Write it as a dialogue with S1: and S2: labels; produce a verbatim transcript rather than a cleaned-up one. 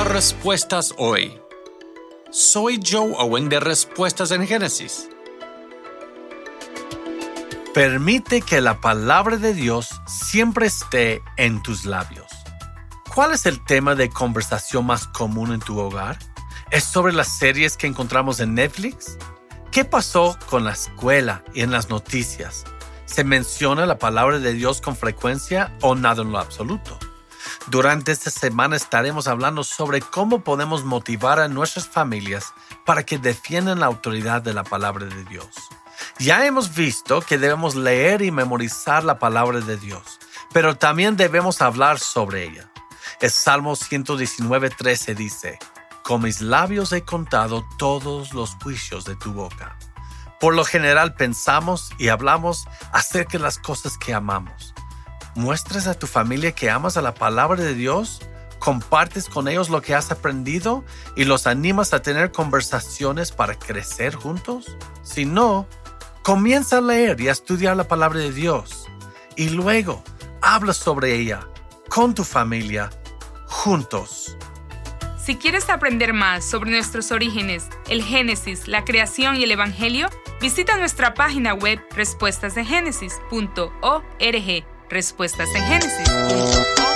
S1: a Respuestas Hoy. Soy Joe Owen de Respuestas en Génesis. Permite que la palabra de Dios siempre esté en tus labios. ¿Cuál es el tema de conversación más común en tu hogar? ¿Es sobre las series que encontramos en Netflix? ¿Qué pasó con la escuela y en las noticias? ¿Se menciona la palabra de Dios con frecuencia o nada en lo absoluto? Durante esta semana estaremos hablando sobre cómo podemos motivar a nuestras familias para que defiendan la autoridad de la palabra de Dios. Ya hemos visto que debemos leer y memorizar la palabra de Dios, pero también debemos hablar sobre ella. El Salmo ciento diecinueve, trece dice: «Con mis labios he contado todos los juicios de tu boca». Por lo general pensamos y hablamos acerca de las cosas que amamos. ¿Muestras a tu familia que amas a la palabra de Dios? ¿Compartes con ellos lo que has aprendido y los animas a tener conversaciones para crecer juntos? Si no, comienza a leer y a estudiar la palabra de Dios y luego habla sobre ella con tu familia juntos.
S2: Si quieres aprender más sobre nuestros orígenes, el Génesis, la creación y el Evangelio, visita nuestra página web respuestas de génesis punto org. Respuestas en Génesis punto org.